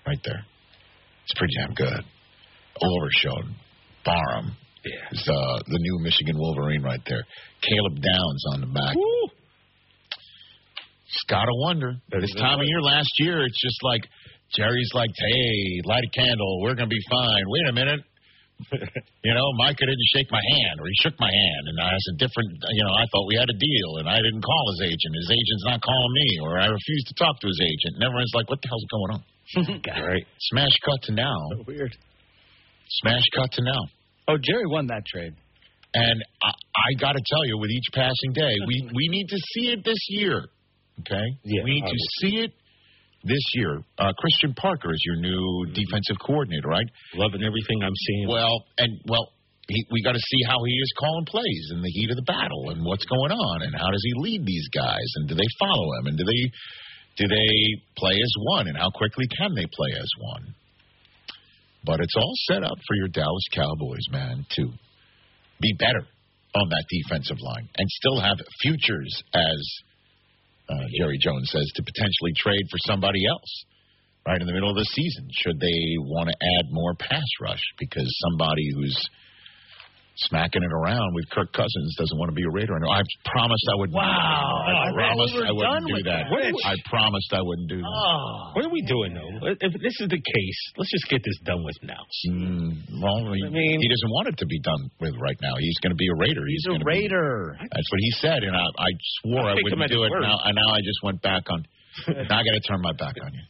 right there. It's pretty damn good. Overshone, Barham. Yeah. It's the new Michigan Wolverine right there. Caleb Downs on the back. Woo. Just gotta wonder. This time of year, last year, it's just like Jerry's like, hey, light a candle. We're gonna be fine. Wait a minute. Micah didn't shake my hand, or he shook my hand, and I was a different, I thought we had a deal, and I didn't call his agent. His agent's not calling me, or I refused to talk to his agent. And everyone's like, what the hell's going on? Right. Smash cut to now. So weird. Smash cut to now. Oh, Jerry won that trade. And I got to tell you, with each passing day, we need to see it this year, okay? Yeah, we need to see it this year. Christian Parker is your new defensive coordinator, right? Loving everything I'm seeing. We got to see how he is calling plays in the heat of the battle and what's going on and how does he lead these guys and do they follow him and do they play as one and how quickly can they play as one? But it's all set up for your Dallas Cowboys, man, to be better on that defensive line and still have futures, as Jerry Jones says, to potentially trade for somebody else right in the middle of the season should they want to add more pass rush because somebody who's smacking it around with Kirk Cousins doesn't want to be a Raider. I promised I would. Wow. I promised I wouldn't do that. Rich. I promised I wouldn't do that. Oh. What are we doing, though? If this is the case, let's just get this done with now. He doesn't want it to be done with right now. He's going to be a Raider. He's a Raider. That's what he said, and I swore I wouldn't do it. Now I just went back on. Now I got to turn my back on you.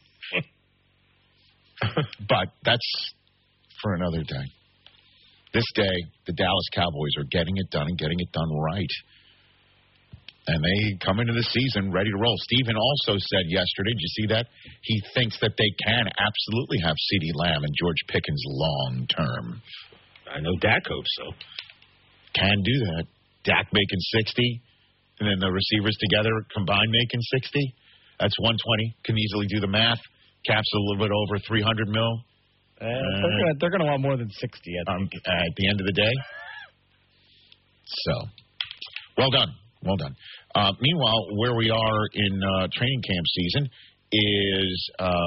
But that's for another day. This day, the Dallas Cowboys are getting it done and getting it done right. And they come into the season ready to roll. Steven also said yesterday, did you see that? He thinks that they can absolutely have CeeDee Lamb and George Pickens long term. I know Dak hopes so. Can do that. Dak making 60, and then the receivers together combined making 60. That's 120. Can easily do the math. Cap's a little bit over $300 million. They're going to want more than 60 at the end of the day. So, well done. Well done. Meanwhile, where we are in training camp season is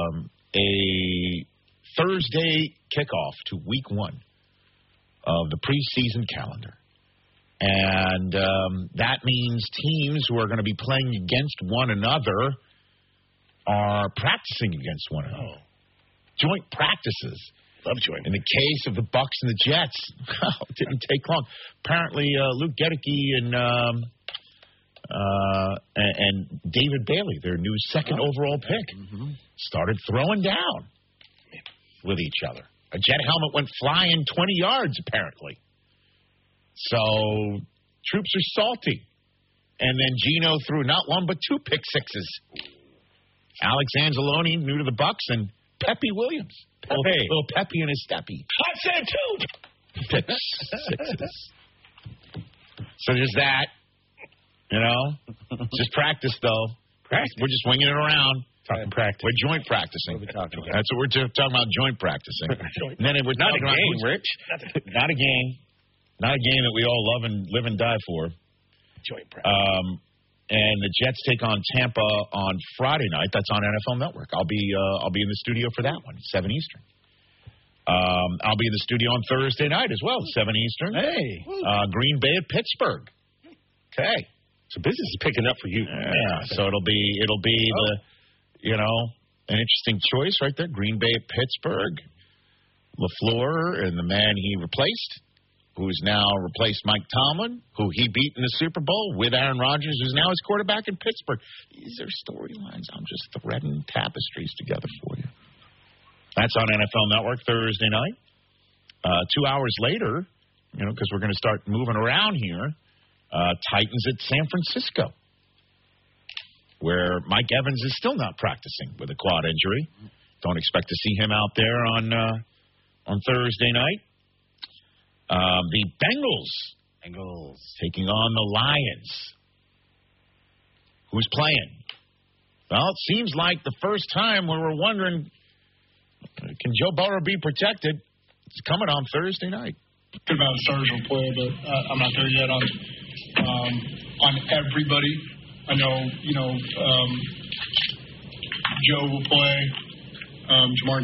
a Thursday kickoff to week 1 of the preseason calendar. And that means teams who are going to be playing against one another are practicing against one another. Joint practices. Love joint. In the case of the Bucs and the Jets, it didn't take long. Apparently, Luke Gedeke and David Bailey, their new second overall pick, started throwing down with each other. A Jet helmet went flying 20 yards, apparently. So, troops are salty. And then Geno threw not one but 2 pick sixes. Alex Anzalone, new to the Bucs, and Pepe Williams. Little Pepe and his steppy. I said 2 pick sixes. So there's that. Just practice, though. Practice. We're just winging it around. Talking practice. We're joint practicing. What are we talking about? That's what we're talking about, joint practicing. And then we're not a talking game, about, Rich. Not a game. Not a game that we all love and live and die for. Joint practice. And the Jets take on Tampa on Friday night. That's on NFL Network. I'll be in the studio for that one, 7 Eastern. I'll be in the studio on Thursday night as well, 7 Eastern. Hey. Green Bay at Pittsburgh. Okay. So business is picking up for you. Yeah. So it'll be an interesting choice right there. Green Bay at Pittsburgh. LaFleur and the man he replaced, who's now replaced Mike Tomlin, who he beat in the Super Bowl with Aaron Rodgers, who's now his quarterback in Pittsburgh. These are storylines. I'm just threading tapestries together for you. That's on NFL Network Thursday night. 2 hours later, because we're going to start moving around here, Titans at San Francisco, where Mike Evans is still not practicing with a quad injury. Don't expect to see him out there on Thursday night. The Bengals taking on the Lions. Who's playing? Well, it seems like the first time we were wondering, can Joe Burrow be protected? It's coming on Thursday night. About starters will play, but I'm not there yet on everybody. I know, Joe will play. Jamar